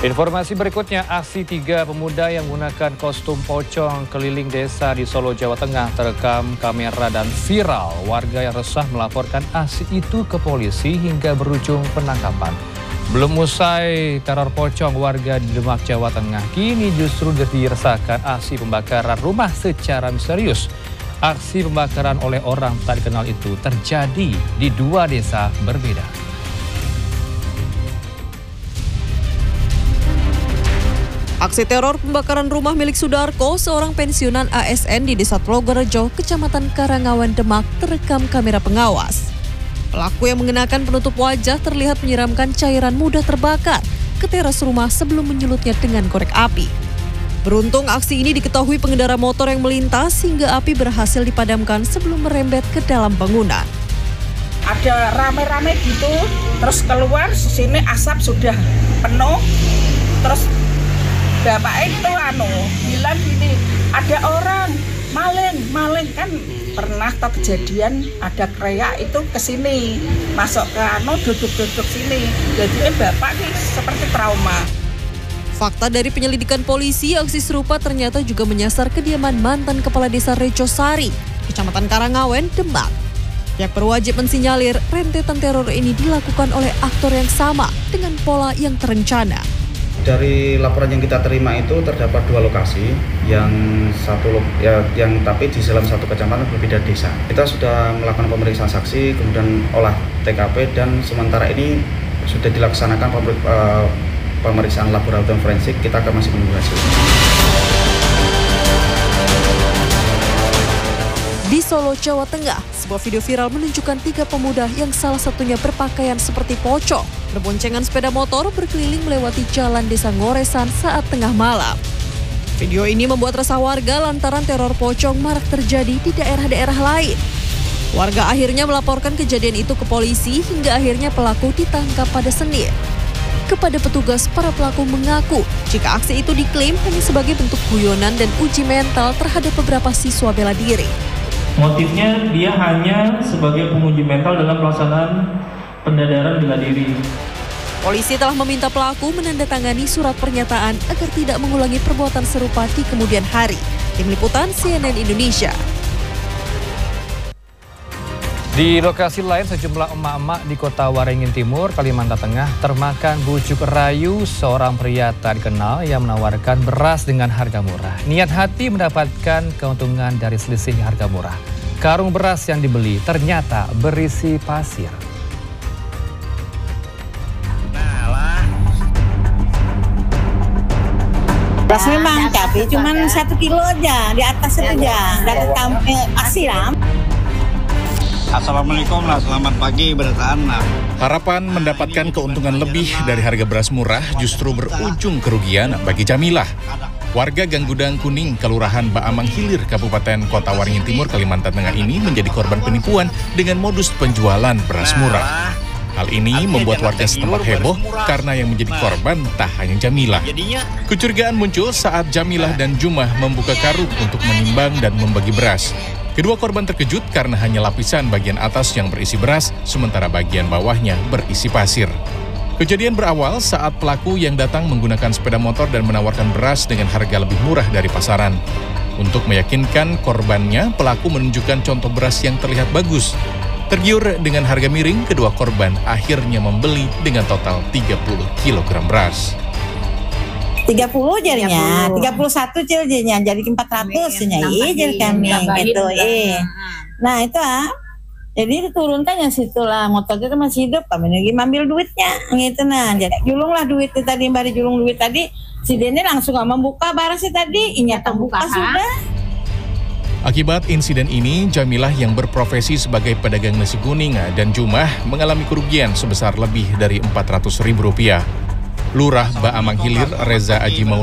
Informasi berikutnya, aksi 3 pemuda yang menggunakan kostum pocong keliling desa di Solo, Jawa Tengah terekam kamera dan viral. Warga yang resah melaporkan aksi itu ke polisi hingga berujung penangkapan. Belum usai teror pocong warga di Demak, Jawa Tengah, kini justru diresahkan aksi pembakaran rumah secara misterius. Aksi pembakaran oleh orang tak dikenal itu terjadi di 2 desa berbeda. Aksi teror pembakaran rumah milik Sudarko, seorang pensiunan ASN di Desa Tlogorejo, Kecamatan Karangawan, Demak, terekam kamera pengawas. Pelaku yang mengenakan penutup wajah terlihat menyiramkan cairan mudah terbakar ke teras rumah sebelum menyulutnya dengan korek api. Beruntung aksi ini diketahui pengendara motor yang melintas hingga api berhasil dipadamkan sebelum merembet ke dalam bangunan. Ada rame-rame gitu, terus keluar sini asap sudah penuh, terus bapak itu bilang gini, ada orang maling kan pernah kejadian ada kreak itu ke sini masuk ke duduk sini, jadi bapak ini seperti trauma. Fakta dari penyelidikan polisi, aksi serupa ternyata juga menyasar kediaman mantan Kepala Desa Rejosari, Kecamatan Karangawen, Demak. Pihak berwajib mensinyalir rentetan teror ini dilakukan oleh aktor yang sama dengan pola yang terencana. Dari laporan yang kita terima itu terdapat 2 lokasi, yang tapi di dalam satu kecamatan berbeda desa. Kita sudah melakukan pemeriksaan saksi, kemudian olah TKP, dan sementara ini sudah dilaksanakan pemeriksaan laboratorium forensik. Kita akan masih menunggu hasil. Di Solo, Jawa Tengah, sebuah video viral menunjukkan 3 pemuda yang salah satunya berpakaian seperti pocong, berboncengan sepeda motor berkeliling melewati jalan Desa Ngoresan saat tengah malam. Video ini membuat resah warga lantaran teror pocong marak terjadi di daerah-daerah lain. Warga akhirnya melaporkan kejadian itu ke polisi hingga akhirnya pelaku ditangkap pada Senin. Kepada petugas, para pelaku mengaku jika aksi itu diklaim hanya sebagai bentuk guyonan dan uji mental terhadap beberapa siswa bela diri. Motifnya dia hanya sebagai penguji mental dalam pelaksanaan pendadaran bela diri. Polisi telah meminta pelaku menandatangani surat pernyataan agar tidak mengulangi perbuatan serupa di kemudian hari. Tim Liputan CNN Indonesia. Di lokasi lain, sejumlah emak-emak di Kota Waringin Timur, Kalimantan Tengah termakan bujuk rayu seorang pria tak dikenal yang menawarkan beras dengan harga murah. Niat hati mendapatkan keuntungan dari selisih harga murah. Karung beras yang dibeli ternyata berisi pasir. Beras memang, tapi cuma 1 kilo aja, di atas itu aja, dapat pasir. Assalamualaikum, selamat pagi Bertaan. Harapan mendapatkan keuntungan lebih dari harga beras murah justru berujung kerugian bagi Jamilah. Warga Ganggudang Kuning, Kelurahan Baamang Hilir, Kabupaten Kota Waringin Timur, Kalimantan Tengah ini menjadi korban penipuan dengan modus penjualan beras murah. Hal ini membuat warga setempat heboh karena yang menjadi korban tak hanya Jamilah. Kecurigaan muncul saat Jamilah dan Jumah membuka karung untuk menimbang dan membagi beras. Kedua korban terkejut karena hanya lapisan bagian atas yang berisi beras, sementara bagian bawahnya berisi pasir. Kejadian berawal saat pelaku yang datang menggunakan sepeda motor dan menawarkan beras dengan harga lebih murah dari pasaran. Untuk meyakinkan korbannya, pelaku menunjukkan contoh beras yang terlihat bagus. Tergiur dengan harga miring, kedua korban akhirnya membeli dengan total 30 kg beras. 30 jadinya, 31 jadinya, jadi 400 nya jadi kami gitu. Nah itu jadi diturunkan yang situlah motor itu masih hidup, kami lagi ambil duitnya gitu. Nah jadi julunglah duit tadi, bari julung duit tadi, si Dene langsung nggak membuka barasnya tadi, inya terbuka sudah. Akibat insiden ini, Jamilah yang berprofesi sebagai pedagang nasi kuning dan Jumah mengalami kerugian sebesar lebih dari Rp400.000. Lurah Baamang Hilir, Reza Aji